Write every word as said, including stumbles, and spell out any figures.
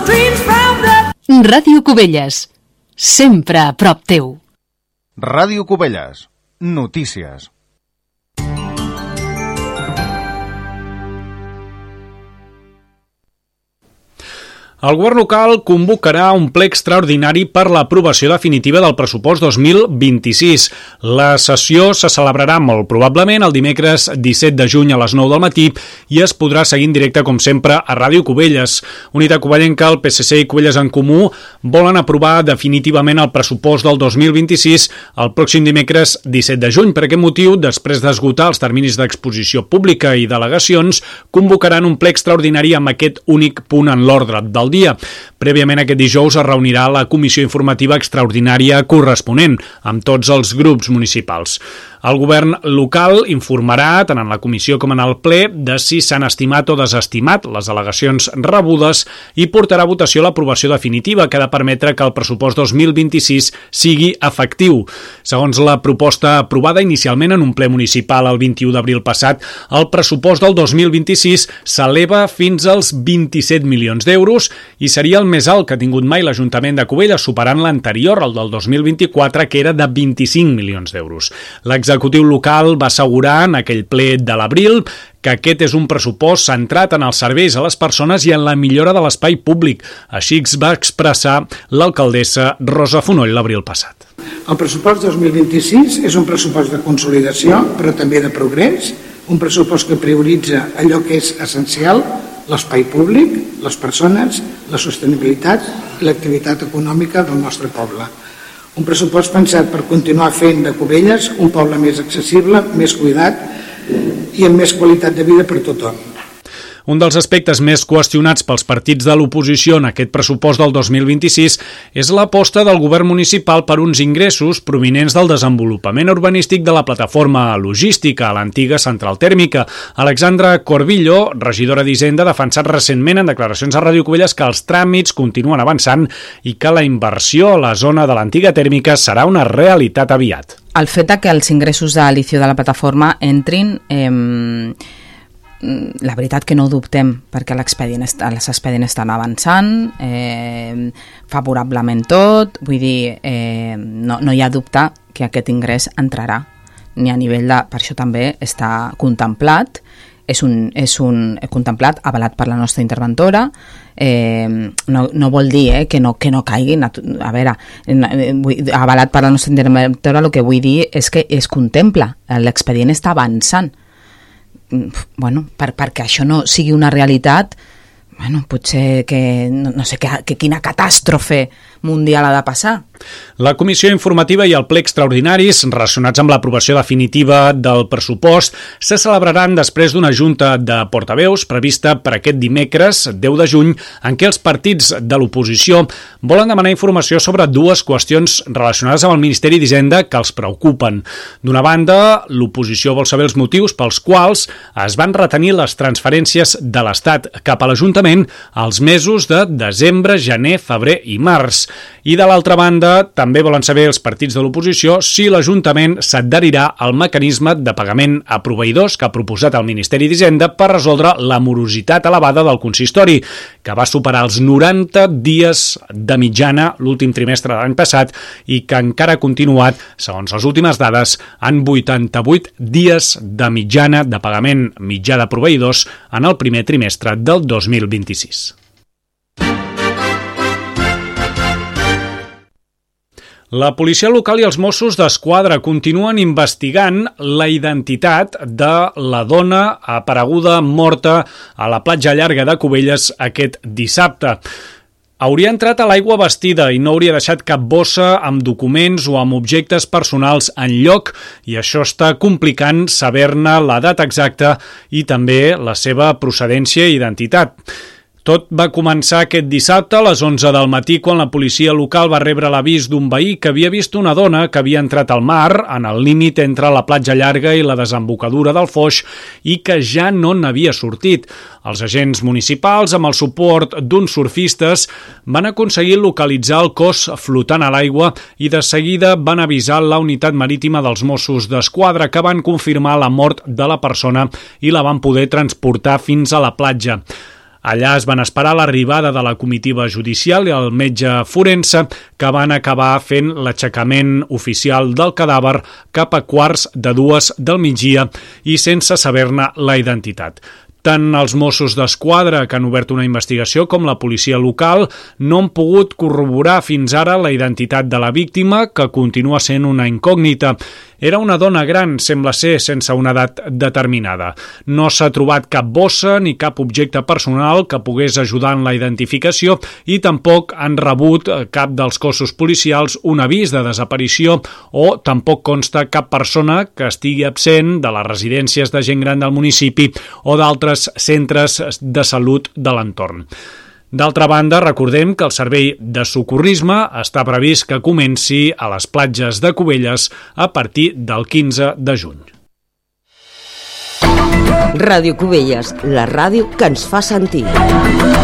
Ràdio Cubelles, sempre a prop teu. Ràdio Cubelles, notícies. El govern local convocarà un ple extraordinari per l'aprovació definitiva del pressupost dos mil vint-i-sis. La sessió se celebrarà molt probablement el dimecres disset de juny a les nou del matí i es podrà seguir en directe, com sempre, a Ràdio Cubelles. Unitat Covellenca, el P S C i Cubelles en Comú volen aprovar definitivament el pressupost del dos mil vint-i-sis el pròxim dimecres disset de juny. Per aquest motiu, després d'esgotar els terminis d'exposició pública i delegacions, convocaran un ple extraordinari amb aquest únic punt en l'ordre del dia. Prèviament aquest dijous es reunirà la comissió informativa extraordinària corresponent amb tots els grups municipals. El govern local informarà, tant en la comissió com en el ple, de si s'han estimat o desestimat les al·legacions rebudes i portarà a votació l'aprovació definitiva, que ha de permetre que el pressupost dos mil vint-i-sis sigui efectiu. Segons la proposta aprovada inicialment en un ple municipal el vint-i-u d'abril passat, el pressupost del dos mil vint-i-sis s'eleva fins als vint-i-set milions d'euros i seria el més alt que ha tingut mai l'Ajuntament de Cubelles, superant l'anterior, el del dos mil vint-i-quatre, que era de vint-i-cinc milions d'euros. L'executiu local va assegurar en aquell ple de l'abril que aquest és un pressupost centrat en els serveis a les persones i en la millora de l'espai públic. Així es va expressar l'alcaldessa Rosa Fonoll l'abril passat. El pressupost dos mil vint-i-sis és un pressupost de consolidació, però també de progrés, un pressupost que prioritza allò que és essencial, l'espai públic, les persones, la sostenibilitat i l'activitat econòmica del nostre poble. Un pressupost pensat per continuar fent de Cubelles un poble més accessible, més cuidat i amb més qualitat de vida per tothom. Un dels aspectes més qüestionats pels partits de l'oposició en aquest pressupost del dos mil vint-i-sis és l'aposta del govern municipal per uns ingressos provinents del desenvolupament urbanístic de la plataforma logística a l'antiga central tèrmica. Alexandra Corbillo, regidora d'Hisenda, ha defensat recentment en declaracions a Ràdio Cubelles que els tràmits continuen avançant i que la inversió a la zona de l'antiga tèrmica serà una realitat aviat. El fet que els ingressos de l'inici de la plataforma entrin... Eh... La veritat que no ho dubtem, perquè l'expedient està, les expedients estan avançant eh, favorablement tot, vull dir, eh, no, no hi ha dubte que aquest ingrés entrarà, ni a nivell de, per això també està contemplat, és un, és un contemplat, avalat per la nostra interventora, eh, no, no vol dir eh, que, no, que no caiguin, a veure, avalat per la nostra interventora, el que vull dir és que es contempla, l'expedient està avançant. Bueno, per, perquè això no sigui una realitat, bueno, potser que no, no sé que, que quina catàstrofe mundial ha de passar. La comissió informativa i el ple extraordinaris relacionats amb l'aprovació definitiva del pressupost se celebraran després d'una junta de portaveus prevista per aquest dimecres, deu de juny, en què els partits de l'oposició volen demanar informació sobre dues qüestions relacionades amb el Ministeri d'Hisenda que els preocupen. D'una banda, l'oposició vol saber els motius pels quals es van retenir les transferències de l'Estat cap a l'Ajuntament als mesos de desembre, gener, febrer i març. I de l'altra banda, també volen saber els partits de l'oposició si l'Ajuntament s'adherirà al mecanisme de pagament a proveïdors que ha proposat el Ministeri d'Hisenda per resoldre la morositat elevada del consistori, que va superar els noranta dies de mitjana l'últim trimestre de l'any passat i que encara ha continuat, segons les últimes dades, en vuitanta-vuit dies de mitjana de pagament mitjà de proveïdors en el primer trimestre del dos mil vint-i-sis. La policia local i els Mossos d'Esquadra continuen investigant la identitat de la dona apareguda morta a la platja llarga de Cubelles aquest dissabte. Hauria entrat a l'aigua vestida i no hauria deixat cap bossa amb documents o amb objectes personals en lloc i això està complicant saber-ne la data exacta i també la seva procedència i identitat. Tot va començar aquest dissabte a les onze del matí quan la policia local va rebre l'avís d'un veí que havia vist una dona que havia entrat al mar en el límit entre la platja llarga i la desembocadura del Foix i que ja no n'havia sortit. Els agents municipals, amb el suport d'uns surfistes, van aconseguir localitzar el cos flotant a l'aigua i de seguida van avisar la unitat marítima dels Mossos d'Esquadra que van confirmar la mort de la persona i la van poder transportar fins a la platja. Allà es van esperar l'arribada de la comitiva judicial i el metge forense, que van acabar fent l'aixecament oficial del cadàver cap a quarts de dues del migdia i sense saber-ne la identitat. Tant els Mossos d'Esquadra, que han obert una investigació, com la policia local no han pogut corroborar fins ara la identitat de la víctima, que continua sent una incògnita. Era una dona gran, sembla ser, sense una edat determinada. No s'ha trobat cap bossa ni cap objecte personal que pogués ajudar en la identificació i tampoc han rebut cap dels cossos policials un avís de desaparició o tampoc consta cap persona que estigui absent de les residències de gent gran del municipi o d'altres centres de salut de l'entorn. D'altra banda, recordem que el servei de socorrisme està previst que comenci a les platges de Cubelles a partir del quinze de juny. Ràdio Cubelles, la ràdio que ens fa sentir.